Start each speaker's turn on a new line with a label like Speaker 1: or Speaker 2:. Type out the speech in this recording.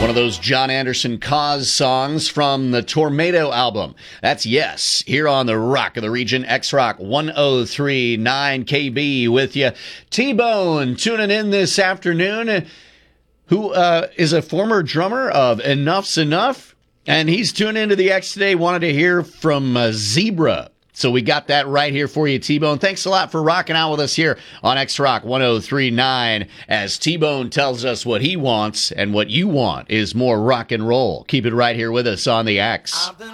Speaker 1: One of those John Anderson Cause songs from the Tornado album. That's Yes, here on the Rock of the Region, X-Rock 103.9 KB with you. T-Bone tuning in this afternoon, who is a former drummer of Enough's Enough, and he's tuning into the X today, wanted to hear from Zebra. So we got that right here for you, T-Bone. Thanks a lot for rocking out with us here on X-Rock 103.9 as T-Bone tells us what he wants, and what you want is more rock and roll. Keep it right here with us on the X.